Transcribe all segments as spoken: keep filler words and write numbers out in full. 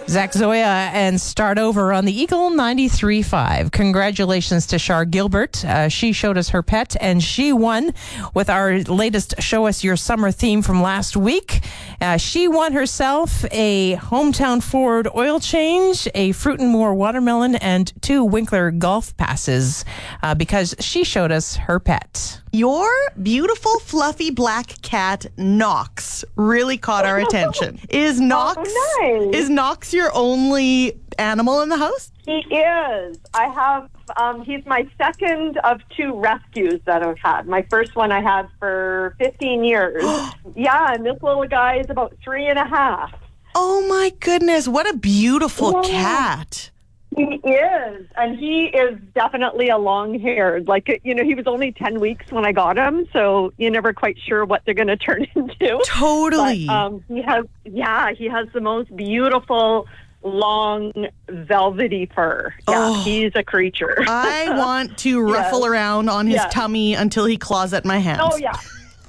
Zach Zoya and Start Over on the Eagle ninety-three point five. Congratulations to Shar Gilbert. Uh, she showed us her pet and she won with our latest Show Us Your Summer theme from last week. Uh, she won herself a Hometown Ford oil change, a Fruit and More watermelon, and two Winkler golf passes uh, because she showed us her pet. Your beautiful, fluffy black cat, Knox, really caught our attention. Is Knox, oh, nice. is Knox your only animal in the house? He is. I have, um, he's my second of two rescues that I've had. My first one I had for fifteen years. Yeah, and this little guy is about three and a half. Oh my goodness, what a beautiful Yeah. cat. He is, and he is definitely a long-haired. Like, you know, he was only ten weeks when I got him, so you're never quite sure what they're going to turn into. Totally. But, um, he has, yeah, he has the most beautiful, long, velvety fur. Yeah, Oh. he's a creature. I want to ruffle Yes. around on his Yes. tummy until he claws at my hands. Oh, yeah.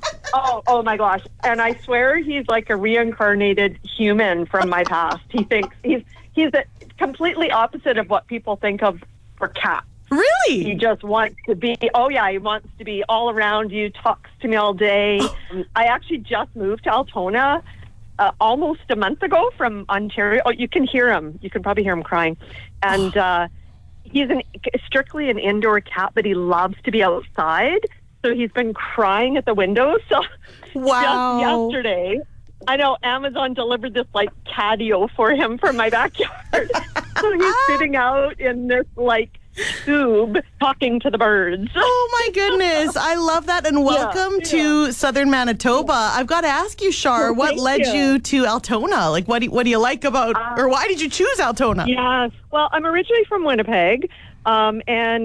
Oh, oh my gosh. And I swear he's like a reincarnated human from my past. He thinks he's he's a completely opposite of what people think of for cats. He Really? just wants to be, oh yeah, he wants to be all around you, talks to me all day. Um, I actually just moved to Altona uh, almost a month ago from Ontario. Oh, you can hear him. You can probably hear him crying. And uh, he's an, strictly an indoor cat, but he loves to be outside. So he's been crying at the window. So Wow. just yesterday, I know Amazon delivered this like catio for him from my backyard. So he's sitting out in this like tube talking to the birds. Oh my goodness. I love that. And welcome yeah. to Southern Manitoba. I've got to ask you, Shar, Well, what thank led you. you. to Altona? Like, what do, what do you like about, Uh, or why did you choose Altona? Yes. Well, I'm originally from Winnipeg, um, and